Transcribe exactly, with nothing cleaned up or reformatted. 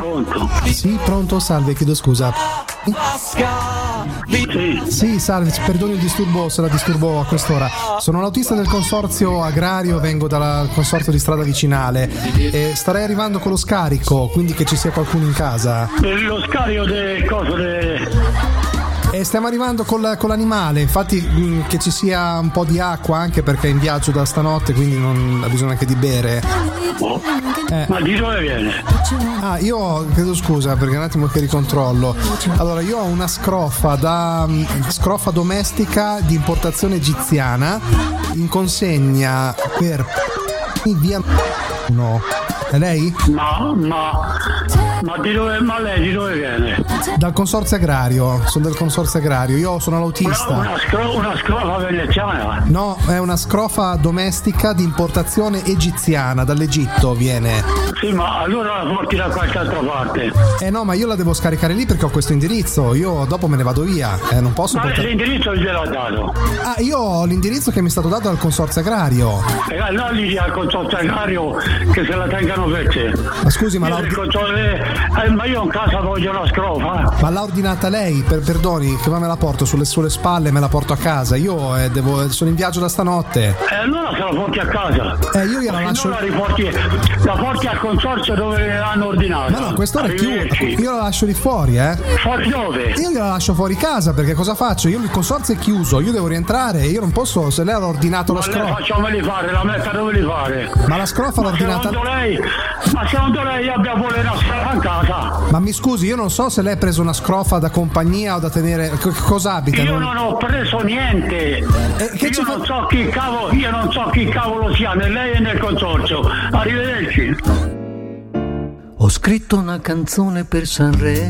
Pronto? Sì, pronto, salve, chiedo scusa. Sì. Sì, salve, perdoni il disturbo se la disturbo a quest'ora. Sono l'autista del consorzio agrario, vengo dal consorzio di strada vicinale e starei arrivando con lo scarico, quindi che ci sia qualcuno in casa. Lo scarico del coso de... E stiamo arrivando col, con l'animale, infatti mh, che ci sia un po' di acqua, anche perché è in viaggio da stanotte, quindi non ha bisogno anche di bere. Oh. Eh. Ma di dove viene? Ah, io ho, chiedo scusa perché un attimo che ricontrollo. Allora, io ho una scrofa da mh, scrofa domestica di importazione egiziana in consegna per via. No. È lei? Ma, ma, ma di dove, ma lei di dove viene? Dal consorzio agrario, sono del consorzio agrario, io sono l'autista. Una, una, scro, una scrofa veneziana? No, è una scrofa domestica di importazione egiziana, dall'Egitto viene. Sì, ma allora la porti da qualche altra parte. Eh no, ma io la devo scaricare lì perché ho questo indirizzo, io dopo me ne vado via, eh, non posso Ma portare... l'indirizzo gliel'ho dato. Ah, io ho l'indirizzo che mi è stato dato dal consorzio agrario. E allora lì al consorzio agrario che se la tengano per te. Ma scusi, ma, Io l'ha, del consorzio- eh, ma io in casa voglio la scrofa. ma l'ha ordinata lei? Per, perdoni, che me la porto sulle, sulle spalle, me la porto a casa. Io eh, devo, sono in viaggio da stanotte. E allora se la porti a casa. Eh, io gliela Ma lascio... non la riporti, la porti al consorzio dove l'hanno ordinata. Ma no, quest'ora è chiuso. Io la lascio lì fuori, eh. Fuori dove? Io gliela lascio fuori casa perché cosa faccio? Io il consorzio è chiuso, io devo rientrare, io non posso, se lei ha ordinato la Ma lei scrofa. facciamoli fare, la metta dove li fare? Ma la scrofa l'ha Ma ordinata. secondo lei, ma secondo lei abbia pure una scrofa in casa? Ma mi scusi, io non so se lei ha preso una scrofa da compagnia o da tenere. C- cosa abita? Io Non- non ho preso niente. Eh, che io ci fa- non so chi cavolo, io non so chi cavolo sia, né lei né nel consorzio. Arrivederci. Ho scritto una canzone per Sanremo.